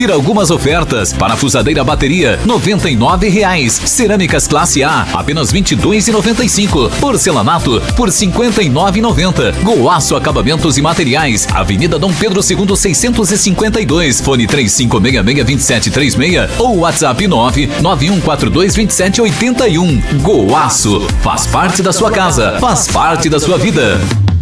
Algumas ofertas: parafusadeira bateria R$ 99,00, cerâmicas classe A apenas R$ 22,95, porcelanato por R$ 59,90. Goaço Acabamentos e Materiais, Avenida Dom Pedro II 652, fone 3566-2736 ou WhatsApp 991422781. Goaço, faz parte da sua casa, faz parte da sua vida.